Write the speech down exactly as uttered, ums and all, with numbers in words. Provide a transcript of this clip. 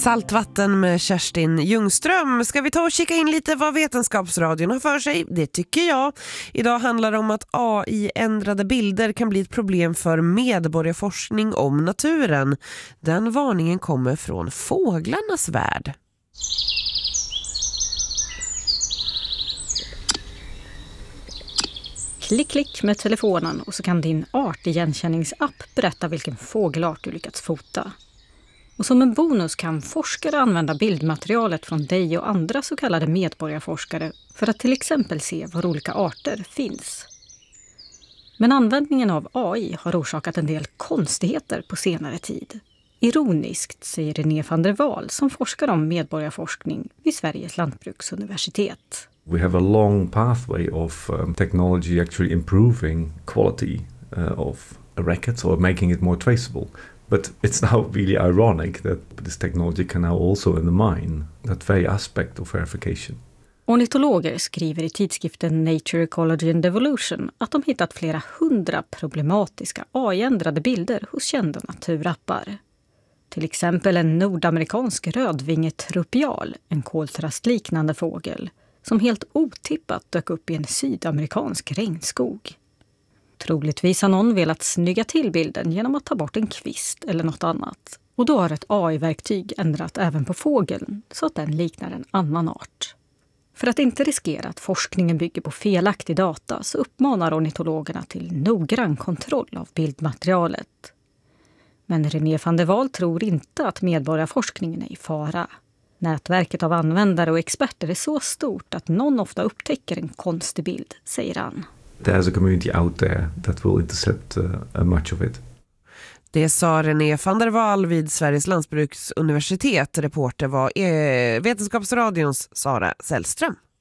Saltvatten med Kerstin Ljungström. Ska vi ta och kika in lite vad Vetenskapsradion har för sig? Det tycker jag. Idag handlar det om att A I-ändrade bilder kan bli ett problem för medborgarforskning om naturen. Den varningen kommer från fåglarnas värld. Klick, klick med telefonen och så kan din artigenkänningsapp berätta vilken fågelart du lyckats fota. Och som en bonus kan forskare använda bildmaterialet från dig och andra så kallade medborgarforskare för att till exempel se var olika arter finns. Men användningen av A I har orsakat en del konstigheter på senare tid. Ironiskt, säger René van der Waal som forskar om medborgarforskning vid Sveriges lantbruksuniversitet. We have a long pathway of um, technology actually improving quality uh, of records or making it more traceable. But it's now really ironic that this technology can now also undermine that very aspect of verification. Ornitologer skriver i tidskriften Nature, Ecology and Evolution att de hittat flera hundra problematiska A I-ändrade bilder hos kända naturappar. Till exempel en nordamerikansk rödvinget trupial, en koltrastliknande fågel, som helt otippat dök upp i en sydamerikansk regnskog. Troligtvis har någon velat snygga till bilden genom att ta bort en kvist eller något annat. Och då har ett A I-verktyg ändrat även på fågeln så att den liknar en annan art. För att inte riskera att forskningen bygger på felaktig data så uppmanar ornitologerna till noggrann kontroll av bildmaterialet. Men René van der Waal tror inte att medborgarforskningen är i fara. Nätverket av användare och experter är så stort att någon ofta upptäcker en konstig bild, säger han. There's a community out there that will intercept uh, much of it. Det sa René van der Waal vid Sveriges lantbruksuniversitet. Reporter var eh, Vetenskapsradions Sara Sällström.